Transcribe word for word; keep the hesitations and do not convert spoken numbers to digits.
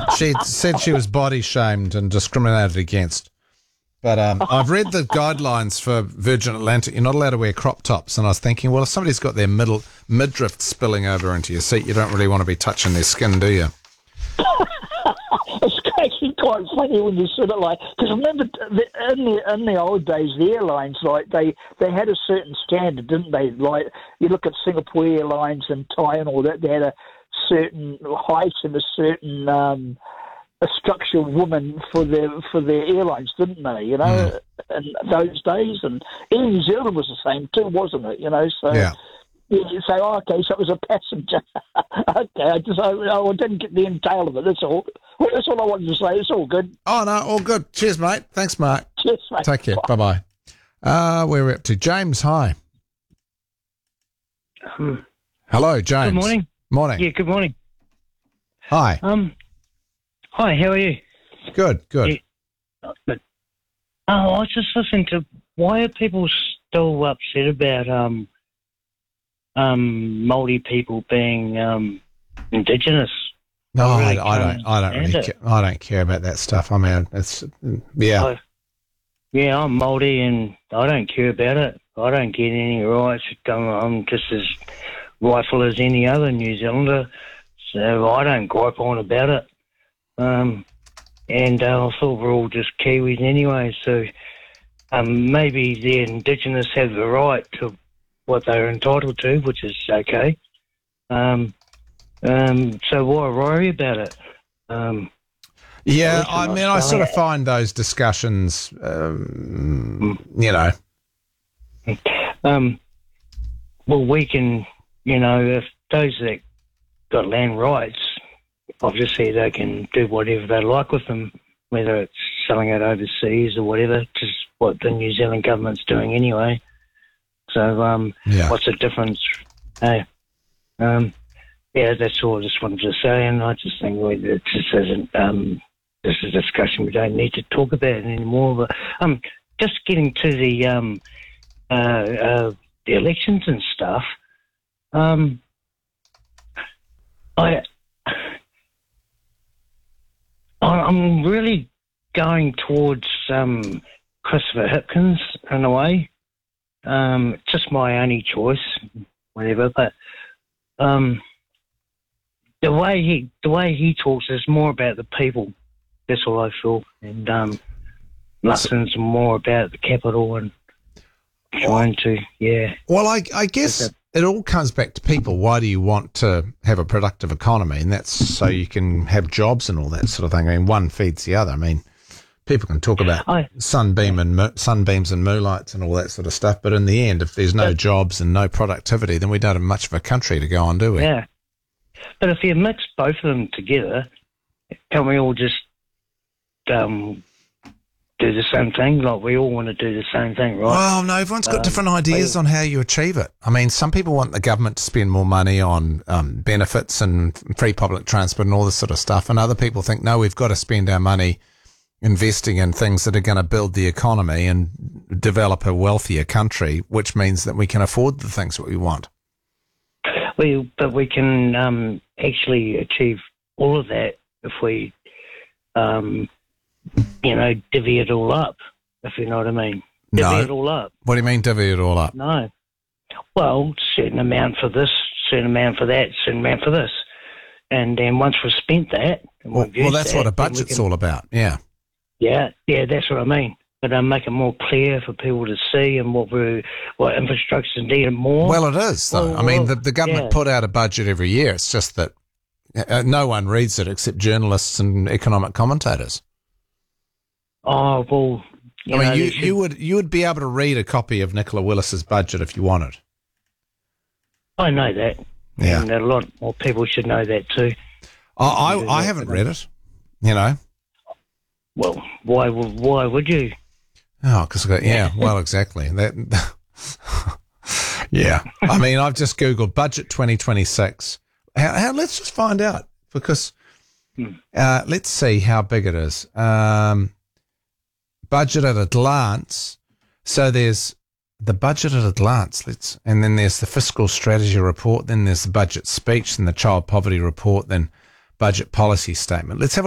she said she was body shamed and discriminated against. But um, I've read the guidelines for Virgin Atlantic. You're not allowed to wear crop tops. And I was thinking, well, if somebody's got their middle midriff spilling over into your seat, you don't really want to be touching their skin, do you? It's actually quite funny when you said it like, because remember the, in the in the old days, the airlines like they they had a certain standard, didn't they? Like you look at Singapore Airlines and Thai and all that, they had a certain height and a certain um, a structural woman for their for their airlines, didn't they? You know, mm. in those days, and Air New Zealand was the same too, wasn't it? You know, so. Yeah. You say, oh, okay, so it was a passenger. okay, I just, I, I didn't get the entail of it. That's all. Well, that's all I wanted to say. It's all good. Oh no, all good. Cheers, mate. Thanks, Mark. Cheers, mate. Take care. Bye bye. Uh, where are we up to? James, hi. Um, Hello, James. Good morning. Morning. Yeah, good morning. Hi. Um, hi. How are you? Good. Good. Yeah, but oh, I was just listening to why are people still upset about um. Um, Māori people being um, Indigenous. No, I, really I don't. I don't really. Care, I don't care about that stuff. I mean, it's yeah. I, yeah, I'm Māori and I don't care about it. I don't get any rights. I'm, I'm just as rightful as any other New Zealander, so I don't gripe on about it. Um, and uh, I thought we're all just Kiwis anyway. So um, maybe the Indigenous have the right to what they're entitled to, which is okay. Um, um, so why worry about it? Um, yeah, I mean, I sort of find those discussions, um, mm. you know. Um, well, we can, you know, if those that got land rights, obviously they can do whatever they like with them, whether it's selling it overseas or whatever, which is what the New Zealand government's doing anyway. So, um, yeah. What's the difference? Hey, um, yeah, that's all I just wanted to say, and I just think we, it just isn't, um, this is a discussion we don't need to talk about it anymore. But um, just getting to the um, uh, uh, the elections and stuff, um, I, I'm really going towards um, Christopher Hipkins in a way. Um, just my only choice, whatever. But um, the way he the way he talks is more about the people. That's all I feel. And um, Luxon's more about the capital and trying to, yeah. Well, I, I guess it all comes back to people. Why do you want to have a productive economy? And that's so you can have jobs and all that sort of thing. I mean, one feeds the other. I mean, people can talk about I, sunbeam and mo- sunbeams and moonlights and all that sort of stuff, but in the end, if there's no but, jobs and no productivity, then we don't have much of a country to go on, do we? Yeah. But if you mix both of them together, can we all just um, do the same thing? Like we all want to do the same thing, right? Well, no, everyone's got um, different ideas we, on how you achieve it. I mean, some people want the government to spend more money on um, benefits and free public transport and all this sort of stuff, and other people think, no, we've got to spend our money investing in things that are going to build the economy and develop a wealthier country, which means that we can afford the things that we want. We, but we can um, actually achieve all of that if we, um, you know, divvy it all up, if you know what I mean. Divvy no. it all up. What do you mean divvy it all up? No. Well, certain amount for this, certain amount for that, certain amount for this. And then once we've spent that... Well, well, that's that, what a budget's can, all about, yeah. Yeah, yeah, that's what I mean. But um, make it more clear for people to see and what we what infrastructure needed more. Well, it is, though. Well, I mean, the, the government yeah. put out a budget every year. It's just that uh, no one reads it except journalists and economic commentators. Oh, well... You I mean, know, you, should... you would you would be able to read a copy of Nicola Willis's budget if you wanted. I know that. Yeah. And a lot more people should know that too. I, I, I haven't read it, you know. Well, why why would you? Oh, because yeah, well, exactly. That, yeah, I mean, I've just googled budget twenty twenty-six. How, how? Let's just find out because hmm. uh, let's see how big it is. Um, budget at a glance. So there's the budget at a glance. Let's and then there's the fiscal strategy report. Then there's the budget speech. Then the child poverty report. Then budget policy statement. Let's have a